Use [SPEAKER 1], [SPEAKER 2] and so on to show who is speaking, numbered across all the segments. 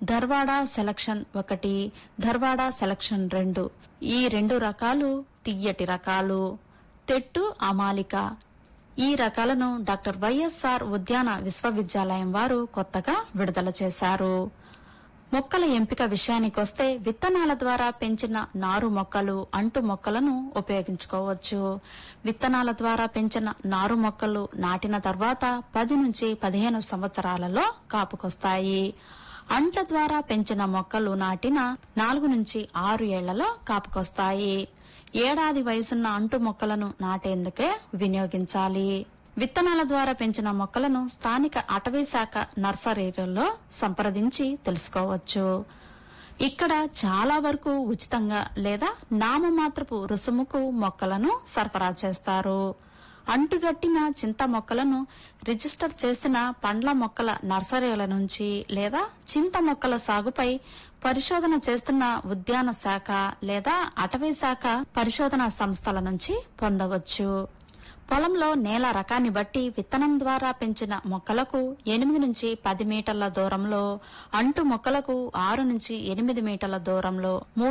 [SPEAKER 1] Dharwad selection 1, Dharwad selection 2 ఈ 2 రకాలు తియ్యటి రకాలు. తెట్టు అమాలిక ఈ రకాలను డాక్టర్ వైఎస్ఆర్ ఉద్యాన విశ్వవిద్యాలయం వారు కొత్తగా విడుదల చేశారు. మొక్కల ఎంపిక విషయానికొస్తే విత్తనాల ద్వారా పెంచిన నారు మొక్కలు, అంటు మొక్కలను ఉపయోగించుకోవచ్చు. విత్తనాల ద్వారా పెంచిన నారు మొక్కలు నాటిన తర్వాత 10 నుంచి 15 సంవత్సరాలలో కాపుకొస్తాయి. అంట్ల ద్వారా పెంచిన మొక్కలు నాటిన 4 నుంచి 6 ఏళ్లలో కాపుకొస్తాయి. ఏడాది వయసున్న అంటు మొక్కలను నాటేందుకే వినియోగించాలి. విత్తనాల ద్వారా పెంచిన మొక్కలను స్థానిక అటవీ శాఖ నర్సరీలలో సంప్రదించి తెలుసుకోవచ్చు. ఇక్కడ చాలా వరకు ఉచితంగా లేదా నామమాత్రపు రుసుముకు మొక్కలను సరఫరా చేస్తారు. అంటుగట్టిన చింత మొక్కలను రిజిస్టర్ చేసిన పండ్ల మొక్కల నర్సరీల నుంచి లేదా చింత మొక్కల సాగుపై పరిశోధన చేస్తున్న ఉద్యాన శాఖ లేదా అటవీ శాఖ పరిశోధనా సంస్థల నుంచి పొందవచ్చు. పొలంలో నేల రకాన్ని బట్టి విత్తనం ద్వారా పెంచిన మొక్కలకు 8 నుంచి 10 మీటర్ల దూరంలో, అంటు మొక్కలకు 6 నుంచి 8 మీటర్ల దూరంలో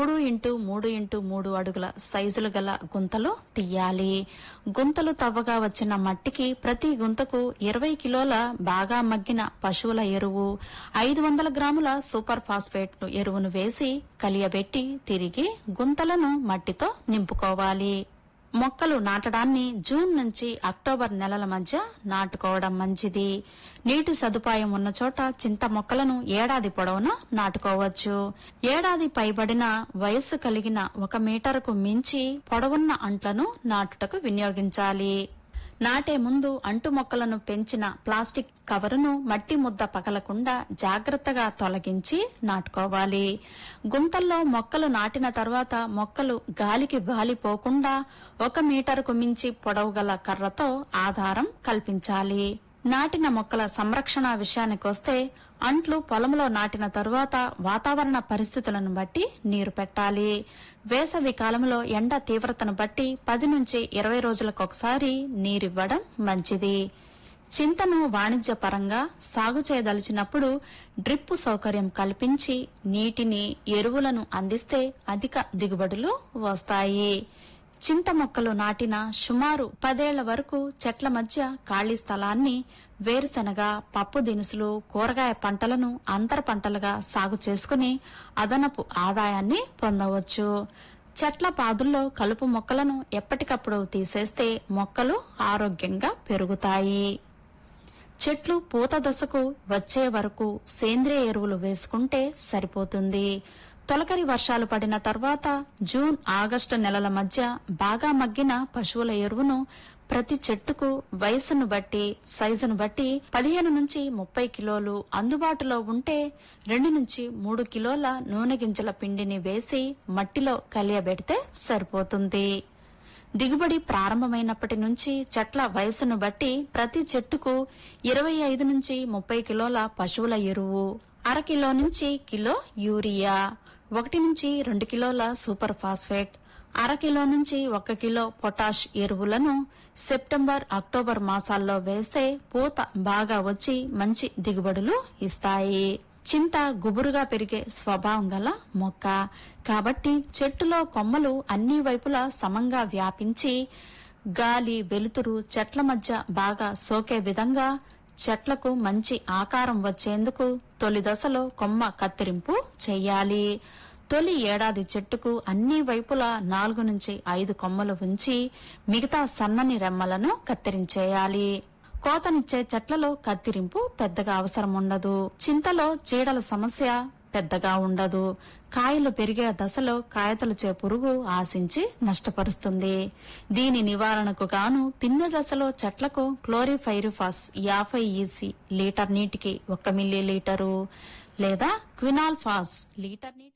[SPEAKER 1] 3x3x3 అడుగుల సైజులు గల గుంతలు తీయాలి. గుంతలు తవ్వగా వచ్చిన మట్టికి ప్రతి గుంతకు 20 కిలోల బాగా మగ్గిన పశువుల ఎరువు, 500 గ్రాముల సూపర్ ఫాస్ఫేట్ ఎరువును వేసి కలియబెట్టి తిరిగి గుంతలను మట్టితో నింపుకోవాలి. మొక్కలు నాటడాన్ని జూన్ నుంచి అక్టోబర్ నెలల మధ్య నాటుకోవడం మంచిది. నీటి సదుపాయం ఉన్న చోట చింత మొక్కలను ఏడాది పొడవునా నాటుకోవచ్చు. ఏడాది పైబడిన వయస్సు కలిగిన 1 మీటరుకు మించి పొడవున్న అంట్లను నాటుటకు వినియోగించాలి. నాటే ముందు అంటు మొక్కలను పెంచిన ప్లాస్టిక్ కవరును మట్టి ముద్ద పగలకుండా జాగ్రత్తగా తొలగించి నాటుకోవాలి. గుంతల్లో మొక్కలు నాటిన తర్వాత మొక్కలు గాలికి వాలిపోకుండా 1 మీటరుకు మించి పొడవు గల కర్రతో ఆధారం కల్పించాలి. నాటిన మొక్కల సంరక్షణ విషయానికొస్తే అంట్లు పొలంలో నాటిన తరువాత వాతావరణ పరిస్థితులను బట్టి నీరు పెట్టాలి. వేసవి కాలంలో ఎండ తీవ్రతను బట్టి 10 నుంచి 20 రోజులకొకసారి నీరివ్వడం మంచిది. చింతను వాణిజ్యపరంగా సాగు చేయదలిచినప్పుడు డ్రిప్ సౌకర్యం కల్పించి నీటిని, ఎరువులను అందిస్తే అధిక దిగుబడులు వస్తాయి. చింత మొక్కలు నాటిన సుమారు 10 ఏళ్ల వరకు చెట్ల మధ్య ఖాళీ స్థలాన్ని వేరుశనగ, పప్పు దినుసులు, కూరగాయ పంటలను అంతర పంటలుగా సాగు చేసుకుని అదనపు ఆదాయాన్ని పొందవచ్చు. చెట్ల పాదుల్లో కలుపు మొక్కలను ఎప్పటికప్పుడు తీసేస్తే మొక్కలు ఆరోగ్యంగా పెరుగుతాయి. చెట్లు పూత దశకు వచ్చే వరకు సేంద్రియ ఎరువులు వేసుకుంటే సరిపోతుంది. తొలకరి వర్షాలు పడిన తర్వాత జూన్, ఆగస్టు నెలల మధ్య బాగా మగ్గిన పశువుల ఎరువును ప్రతి చెట్టుకు వయసును బట్టి, సైజును బట్టి 15 నుంచి 30 కిలోలు, అందుబాటులో ఉంటే 2 నుంచి 3 కిలోల నూనె గింజల పిండిని వేసి మట్టిలో కలియబెడితే సరిపోతుంది. దిగుబడి ప్రారంభమైనప్పటి నుంచి చెట్ల వయసును బట్టి ప్రతి చెట్టుకు 25 నుంచి 30 కిలోల పశువుల ఎరువు, 1/2 కిలో నుంచి కిలో యూరియా, 1 నుంచి 2 కిలోల సూపర్ ఫాస్ఫేట్, 1/2 కిలో నుంచి 1 కిలో పొటాష్ ఎరువులను సెప్టెంబర్, అక్టోబర్ మాసాల్లో వేస్తే పూత బాగా వచ్చి మంచి దిగుబడులు ఇస్తాయి. చింత గుబురుగా పెరిగే స్వభావం గల మొక్క కాబట్టి చెట్టులో కొమ్మలు అన్ని వైపులా సమంగా వ్యాపించి గాలి, వెలుతురు చెట్ల మధ్య బాగా సోకే విధంగా చెట్లకు మంచి ఆకారం వచ్చేందుకు తొలి దశలో కొమ్మ కత్తిరింపు చెయ్యాలి. తొలి ఏడాది చెట్టుకు అన్ని వైపులా 4 నుంచి 5 కొమ్మలు ఉంచి మిగతా సన్నని రెమ్మలను కత్తిరించేయాలి. కోతనిచ్చే చెట్లలో కత్తిరింపు పెద్దగా అవసరం ఉండదు. చింతలో చీడల సమస్య పెద్దగా ఉండదు. కాయలు పెరిగే దశలో కాయతొలిచే పురుగు ఆశించి నష్టపరుస్తుంది. దీని నివారణకు గాను పిందె దశలో చెట్లకు క్లోరిఫైరిఫాస్ 50 EC లీటర్ నీటికి 1 మిల్లీ లీటరు లేదా క్వినాల్ఫాస్ లీటర్ నీటికి